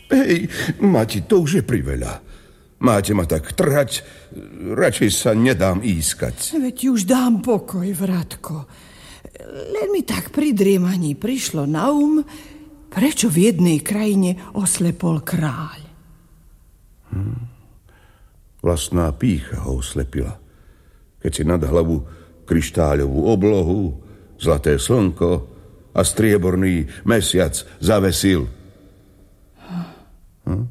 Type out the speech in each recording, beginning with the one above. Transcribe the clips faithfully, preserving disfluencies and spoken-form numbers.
Hej, Mati, to už je priveľa. Máte ma tak trhať, radšej sa nedám ískať. Veď už dám pokoj, Vratko. Len mi tak pri driemaní prišlo na um, prečo v jednej krajine oslepol kráľ. Hm. Vlastná pýcha ho oslepila. Keď si nad hlavu kryštáľovú oblohu, zlaté slnko a strieborný mesiac zavesil. Hm?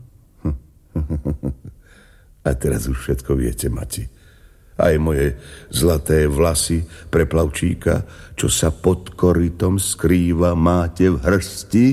A teraz už všetko viete, Mati. Aj moje zlaté vlasy pre plavčíka, čo sa pod korytom skrýva, máte v hrsti?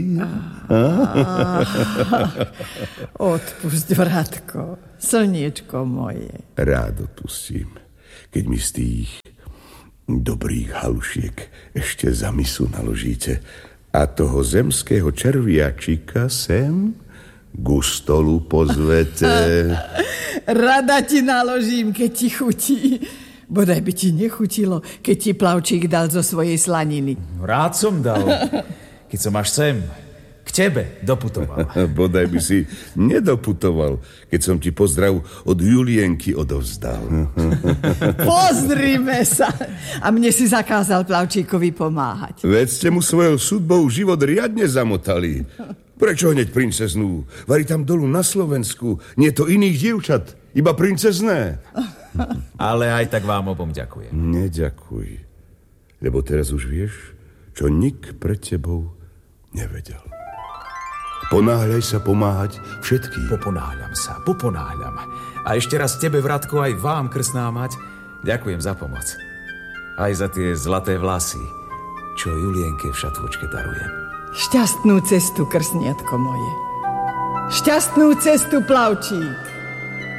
Odpusť, Vratko, slniečko moje. Rád odpustím, keď mi z tých dobrých halušiek ešte za misu naložíte a toho zemského červiačika sem ku stolu pozvete. Rada ti naložím, keď ti chutí. Bodaj by ti nechutilo, keď ti plavčík dal zo svojej slaniny. Rád som dal, keď som až sem k tebe doputoval. Bodaj by si nedoputoval, keď som ti pozdrav od Julienky odovzdal. Pozrime sa. A mne si zakázal plavčíkovi pomáhať. Veď ste mu svojou sudbou život riadne zamotali. Prečo hneď princeznú? Vari tam dolu na Slovensku. Nie to iných dievčat, iba princezné. Ale aj tak vám obom ďakujem. Neďakuj, lebo teraz už vieš, čo nik pred tebou nevedel. Ponáhľaj sa pomáhať všetkým. Poponáhľam sa, poponáhľam. A ešte raz tebe, Vratko, aj vám, krstná mať, ďakujem za pomoc. Aj za tie zlaté vlasy, čo Julienke v šatôčke darujem. Šťastnú cestu, krsniatko moje. Šťastnú cestu, plavčík.